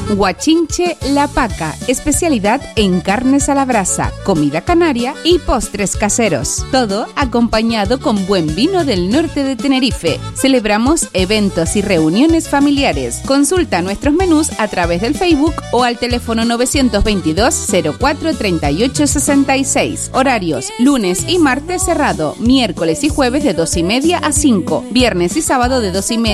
Guachinche La Paca, especialidad en carnes a la brasa, comida canaria y postres caseros. Todo acompañado con buen vino del norte de Tenerife. Celebramos eventos y reuniones familiares. Consulta nuestros menús a través del Facebook o al teléfono 922 04 38 66. Horarios: lunes y martes cerrado, miércoles y jueves de 2:30 a 5, viernes y sábado de 2:30